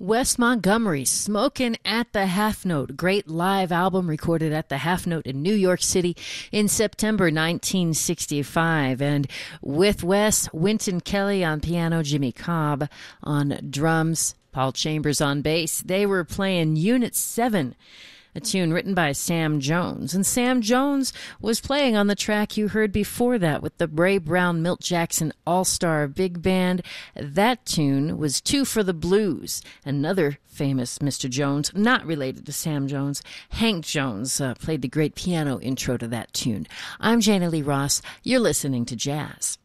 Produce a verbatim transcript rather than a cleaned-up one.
Wes Montgomery, Smokin' at the Half Note, great live album recorded at the Half Note in New York City in September nineteen sixty-five. And with Wes, Wynton Kelly on piano, Jimmy Cobb on drums, Paul Chambers on bass. They were playing Unit seven, a tune written by Sam Jones. And Sam Jones was playing on the track you heard before that with the Ray Brown Milt Jackson All-Star Big Band. That tune was Two for the Blues, another famous Mister Jones, not related to Sam Jones. Hank Jones uh, played the great piano intro to that tune. I'm Jana Lee Ross. You're listening to Jazz.